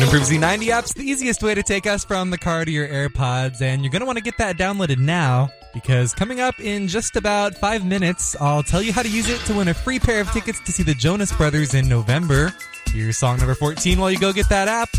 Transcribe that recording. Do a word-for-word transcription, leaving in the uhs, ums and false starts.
Improve Z ninety app's the easiest way to take us from the car to your AirPods, and you're going to want to get that downloaded now, because coming up in just about five minutes, I'll tell you how to use it to win a free pair of tickets to see the Jonas Brothers in November. Here's song number fourteen while you go get that app.